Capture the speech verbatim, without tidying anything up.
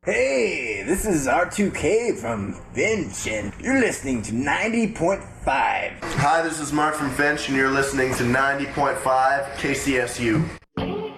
Hey, this is R two K from Finch, and you're listening to ninety point five. Hi, this is Mark from Finch, and you're listening to ninety point five K C S U.